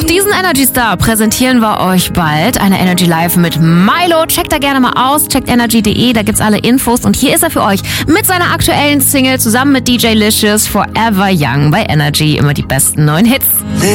diesen Energy Star präsentieren wir euch bald. Eine Energy Live mit Milo. Checkt da gerne mal aus. Checkt energy.de, da gibt's alle Infos. Und hier ist er für euch mit seiner aktuellen Single zusammen mit DJ Licious, Forever Young bei Energy. Immer die besten neuen Hits.